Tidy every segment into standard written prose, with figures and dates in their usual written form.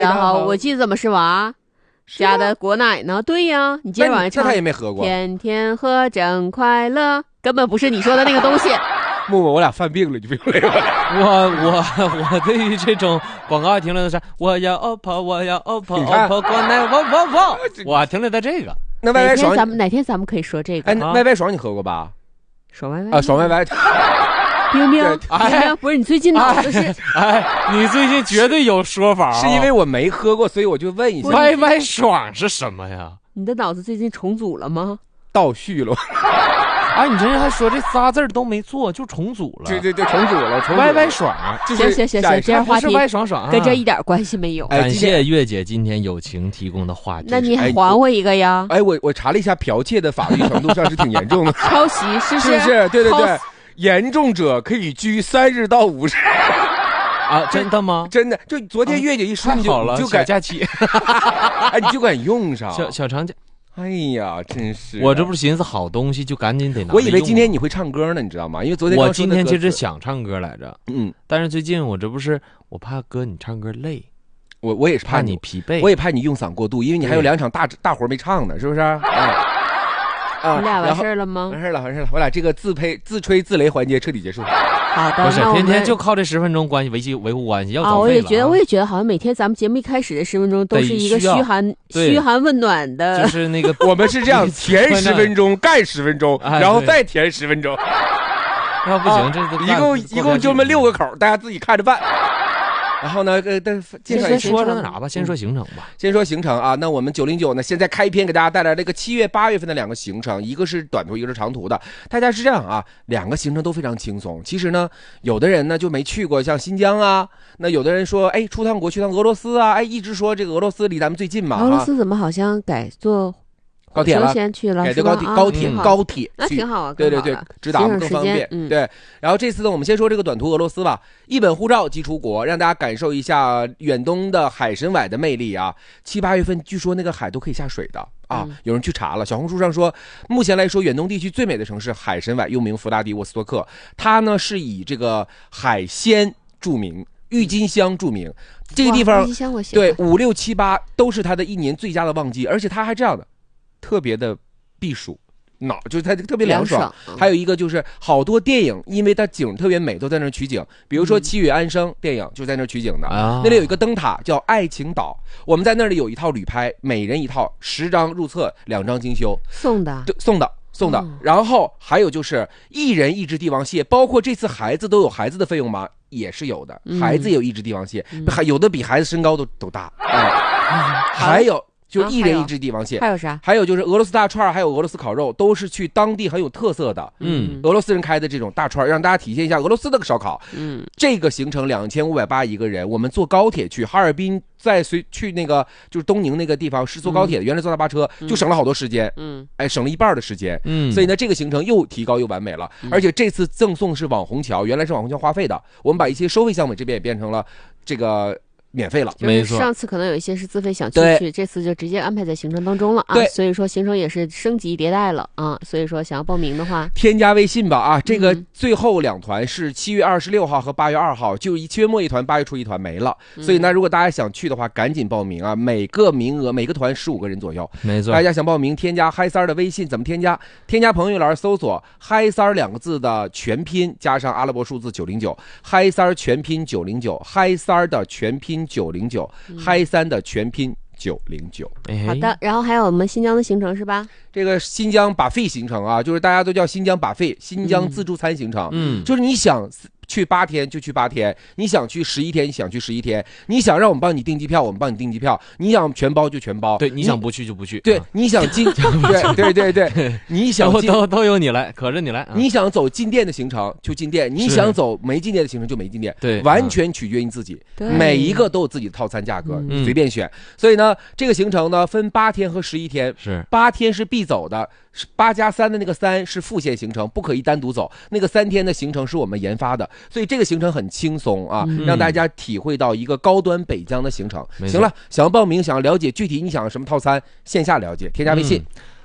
然后我记得怎么是娃家的果奶呢？对呀，你接着往下唱。 这他也没喝过。 天天喝真快乐，根本不是你说的那个东西。 木木，我俩犯病了，你不用累我对于这种广告停留的是我要 OPPO 果奶我停留在这个。 那歪歪爽哪天咱们可以说这个？ 哎，歪歪爽你喝过吧？ 爽歪歪啊，爽歪歪。 冰冰，不是你最近脑子是？ 你最近绝对有说法， 是因为我没喝过，所以我就问一下。 歪歪爽是什么呀？ 你的脑子最近重组了吗？ 倒叙了。 你这还说这仨字都没做就重组了？ 对，重组了。 歪歪爽， 行，这样话题歪爽爽跟这一点关系没有。 感谢月姐今天友情提供的话题。 那你还我一个呀？ 我查了一下，剽窃的法律程度上是挺严重的。 抄袭是不是？对，严重者可以拘3日到5日。 啊，真的吗？ 真的，就昨天月姐一说，你就小假期， 你就敢用上小长假。 哎呀，真是！ 我这不是寻思好东西就赶紧得拿。 我以为今天你会唱歌呢，你知道吗？因为昨天我今天其实想唱歌来着，但是最近我怕哥你唱歌累， 我也是怕你疲惫， 我也怕你用嗓过度，因为你还有2场大活没唱呢，是不是？ 你俩完事了吗？ 完事了，我俩这个自吹自擂环节彻底结束。 好的， 不是天天就靠这10分钟关系维护关系，要我也觉得好像每天咱们节目一开始的10分钟都是一个嘘寒问暖的， 就是那个我们是这样填10分钟，干10分钟，然后再填10分钟。 那不行，这一共就这么6个口，大家自己看着办。然后呢， 先说那啥吧，先说行程吧。 先说行程啊，那我们909呢，现在开篇给大家带来这个7月8月份的2个行程，一个是短途，一个是长途的。大家是这样啊，2个行程都非常轻松。其实呢，有的人呢就没去过像新疆啊，那有的人说，哎，出趟国去趟俄罗斯啊，哎，一直说这个俄罗斯离咱们最近嘛。 俄罗斯怎么好像改坐高铁了， 先去了， 改坐高铁， 那挺好啊。 对，直达更方便。对，然后这次呢，我们先说这个短途俄罗斯吧。1本护照即出国，让大家感受一下远东的海参崴的魅力啊。7、8月份据说那个海都可以下水的啊，有人去查了。小红书上说，目前来说，远东地区最美的城市海参崴，又名弗拉迪沃斯托克，它呢是以这个海鲜著名。郁金香著名，这个地方对5、6、7、8都是它的一年最佳的旺季，而且它还这样的。特别的避暑，就是它特别凉爽。还有一个就是好多电影，因为它景特别美，都在那儿取景。比如说《七月安生》电影就在那儿取景的。那里有一个灯塔叫爱情岛，我们在那里有一套旅拍，每人一套，10张入册，2张精修， 送的。 对，送的。然后还有就是一人一只帝王蟹，包括这次孩子都有孩子的费用吗？也是有的，孩子也有一只帝王蟹，有的比孩子身高都大。还有。就一人一只帝王蟹， 还有啥？ 还有就是俄罗斯大串，还有俄罗斯烤肉，都是去当地很有特色的。俄罗斯人开的这种大串，让大家体现一下俄罗斯的烧烤。这个行程2580一个人，我们坐高铁去哈尔滨，再去那个就是东宁那个地方是坐高铁的，原来坐大巴车就省了好多时间。省了1半的时间。所以呢，这个行程又提高又完美了。而且这次赠送是网红桥，原来是网红桥花费的，我们把一些收费项目这边也变成了这个。免费了， 没错。上次可能有一些是自费想去，这次就直接安排在行程当中了啊。所以说行程也是升级迭代了啊。所以说想要报名的话， 添加微信吧啊。这个最后2团是7月26号和8月2号，就7月末一团，8月初一团没了。所以呢，如果大家想去的话，赶紧报名啊！每个名额每个团15个人左右， 没错。 大家想报名，添加嗨三儿的微信，怎么添加？添加朋友栏搜索嗨三儿2个字的全拼加上阿拉伯数字909，嗨三儿全拼909，嗨三儿的全拼909，嗨3的全拼909。 好的，然后还有我们新疆的行程是吧？ 这个新疆buffet行程啊，就是大家都叫新疆buffet，新疆自助餐行程。就是你想去8天就去8天，你想去11天，你想去11天，你想让我们帮你订机票，我们帮你订机票，你想全包就全包， 对，你想不去就不去， 对，你想进，对，你想都由你来，可着你来， 你想走进店的行程就进店，你想走没进店的行程就没进店， 对， 完全取决于你自己，每一个都有自己的套餐价格，随便选。所以呢，这个行程呢分8天和11天， 是 8天是必走的，8+3的那个3是副线行程，不可以单独走，那个3天的行程是我们研发的，所以这个行程很轻松啊，让大家体会到一个高端北疆的行程。行了，想要报名，想要了解具体你想要什么套餐，线下了解，添加微信。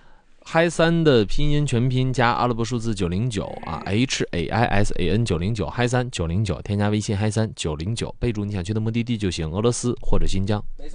嗨3的拼音全拼加阿拉伯数字909啊 HAISAN 909嗨3 909，添加微信嗨3 909，备注你想去的目的地就行，俄罗斯或者新疆。